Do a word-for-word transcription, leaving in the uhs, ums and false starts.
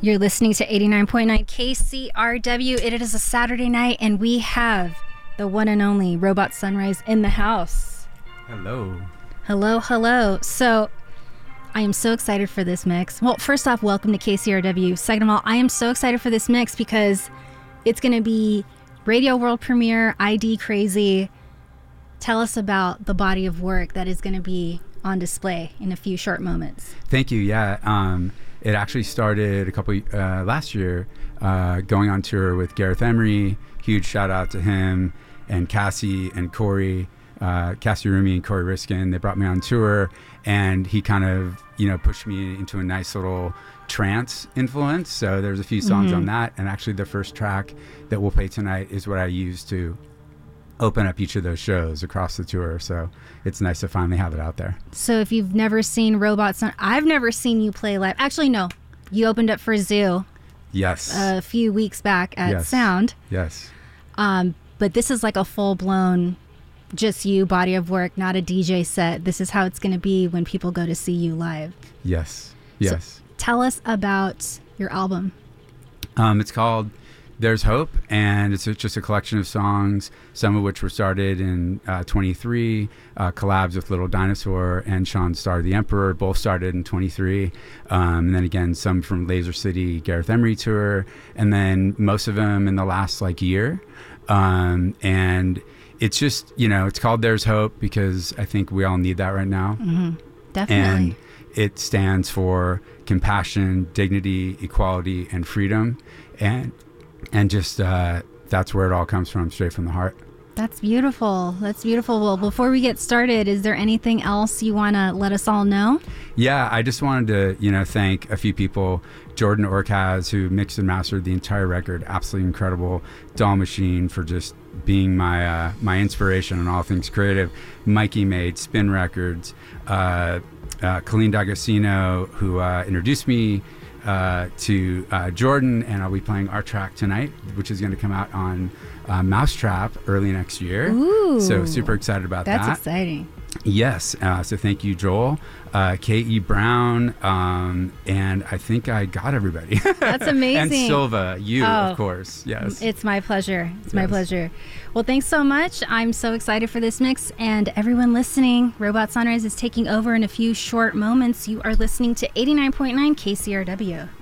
You're listening to eighty-nine point nine K C R W. It is a Saturday night, and we have the one and only Robot Sunrise in the house. Hello. Hello, hello. So, I am so excited for this mix. Well, first off, welcome to K C R W. Second of all, I am so excited for this mix because it's going to be Radio World Premiere, I D Crazy. Tell us about the body of work that is going to be on display in a few short moments. Thank you. Yeah. Um, it actually started a couple uh, last year, uh, going on tour with Gareth Emery. Huge shout out to him and Cassie and Corey, uh, Cassie Rumi and Corey Riskin. They brought me on tour, and he kind of, you know, pushed me into a nice little trance influence. So there's a few songs mm-hmm. on that, and actually the first track that we'll play tonight is what I used to open up each of those shows across the tour. So it's nice to finally have it out there. So if you've never seen Robot Sun, I've never seen you play live. Actually, no, you opened up for Zoo. Yes. A few weeks back at yes. Sound. Yes. Um, but this is like a full blown, just you body of work, not a D J set. This is how it's going to be when people go to see you live. Yes. Yes. So tell us about your album. Um, it's called There's Hope, and it's just a collection of songs, some of which were started in uh, twenty-three, uh, collabs with Little Dinosaur and Sean Starr the Emperor, both started in twenty-three, um, and then again some from Laser City, Gareth Emery tour, and then most of them in the last like year, um, and it's just, you know, it's called There's Hope because I think we all need that right now. Mm-hmm. Definitely. And it stands for compassion, dignity, equality, and freedom, and And just uh, that's where it all comes from, straight from the heart. That's beautiful. That's beautiful. Well, before we get started, is there anything else you want to let us all know? Yeah, I just wanted to, you know, thank a few people. Jordan Orkaz, who mixed and mastered the entire record, absolutely incredible. Doll Machine for just being my uh, my inspiration on all things creative. Mikey made Spin Records. Uh, uh, Colleen D'Agostino, who uh, introduced me Uh, to uh, Jordan, and I'll be playing our track tonight, which is going to come out on uh, Mousetrap early next year. Ooh, so super excited about that's that. That's exciting. Yes. Uh, so thank you, Joel, uh, K E Brown, um, and I think I got everybody. That's amazing. And Silva, you, oh, of course. Yes. It's my pleasure. It's yes. my pleasure. Well, thanks so much. I'm so excited for this mix, and everyone listening, Robot Sunrise is taking over in a few short moments. You are listening to eighty-nine point nine K C R W.